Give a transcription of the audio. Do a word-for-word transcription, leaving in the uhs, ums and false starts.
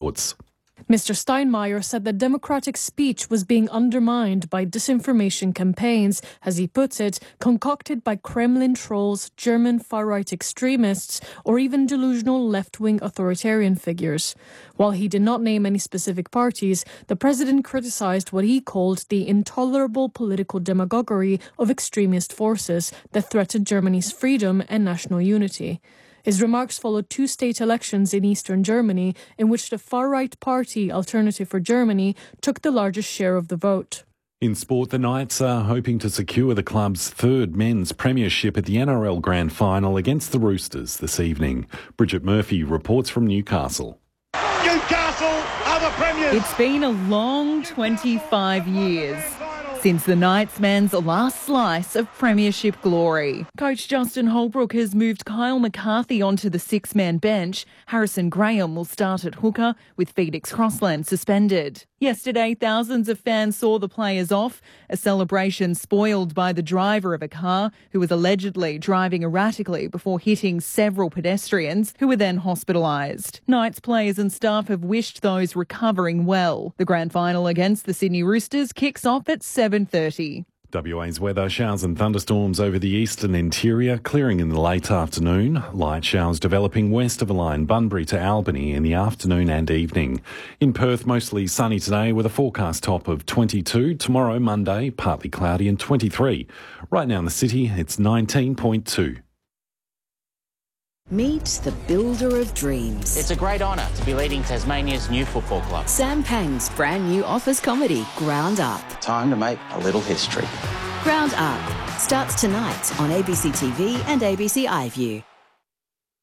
reports. Mister Steinmeier said that democratic speech was being undermined by disinformation campaigns, as he puts it, concocted by Kremlin trolls, German far-right extremists, or even delusional left-wing authoritarian figures. While he did not name any specific parties, the president criticized what he called the intolerable political demagoguery of extremist forces that threaten Germany's freedom and national unity. His remarks followed two state elections in eastern Germany, in which the far-right party Alternative for Germany took the largest share of the vote. In sport, the Knights are hoping to secure the club's third men's premiership at the N R L Grand Final against the Roosters this evening. Bridget Murphy reports from Newcastle. Newcastle are the premiers! It's been a long twenty-five years since the Knights men's last slice of premiership glory. Coach Justin Holbrook has moved Kyle McCarthy onto the six-man bench. Harrison Graham will start at hooker, with Felix Crossland suspended. Yesterday, thousands of fans saw the players off, a celebration spoiled by the driver of a car who was allegedly driving erratically before hitting several pedestrians who were then hospitalised. Knights players and staff have wished those recovering well. The grand final against the Sydney Roosters kicks off at seven thirty. W A's weather: showers and thunderstorms over the eastern interior, clearing in the late afternoon. Light showers developing west of the line, Bunbury to Albany, in the afternoon and evening. In Perth, mostly sunny today with a forecast top of twenty-two. Tomorrow, Monday, partly cloudy and twenty-three. Right now in the city, it's nineteen point two. Meet the builder of dreams. It's a great honour to be leading Tasmania's new football club. Sam Pang's brand new office comedy, Ground Up. Time to make a little history. Ground Up starts tonight on A B C T V and A B C iView.